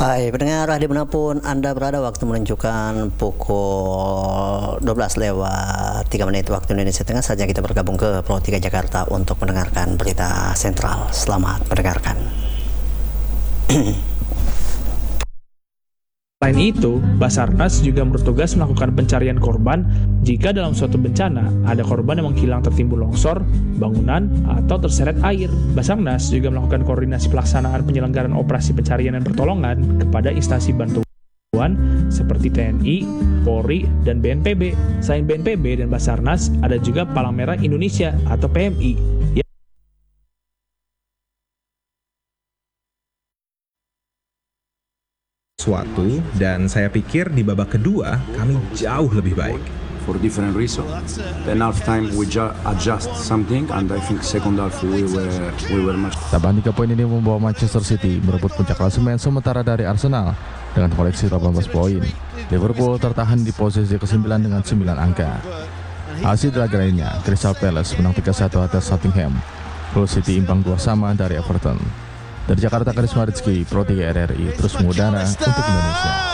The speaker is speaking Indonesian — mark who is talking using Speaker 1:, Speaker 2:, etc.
Speaker 1: Hai pendengar, dimanapun Anda berada, waktu menunjukkan pukul 12 lewat 3 menit waktu Indonesia Tengah. Saja kita bergabung ke Pro 3 Jakarta untuk mendengarkan berita sentral. Selamat mendengarkan.
Speaker 2: Selain itu, Basarnas juga bertugas melakukan pencarian korban jika dalam suatu bencana ada korban yang menghilang tertimbun longsor, bangunan, atau terseret air. Basarnas juga melakukan koordinasi pelaksanaan penyelenggaraan operasi pencarian dan pertolongan kepada instansi bantuan seperti TNI, Polri, dan BNPB. Selain BNPB dan Basarnas, ada juga Palang Merah Indonesia atau PMI.
Speaker 3: Dan saya pikir di babak kedua kami jauh lebih baik.
Speaker 4: For different reasons. Then half time we adjust something, and I think second half we were much.
Speaker 5: Tambahan 3 poin ini membawa Manchester City merebut puncak klasemen sementara dari Arsenal dengan koleksi 18 poin. Liverpool tertahan di posisi ke-9 dengan 9 angka. Hasil laga lainnya, Crystal Palace menang 3-1 atas Nottingham. Hull City imbang 2-2 dari Everton. Dari Jakarta, Karisma Rizky, Pro 3 RRI terus mengudara untuk Indonesia.